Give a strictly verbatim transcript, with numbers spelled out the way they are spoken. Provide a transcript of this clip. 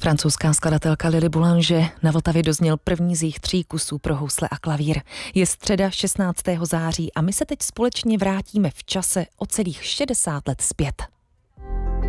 Francouzská skladatelka Lily Boulanger na Vltavě dozněl první z jejich tří kusů pro housle a klavír. Je středa šestnáctého září a my se teď společně vrátíme v čase o celých šedesát let zpět.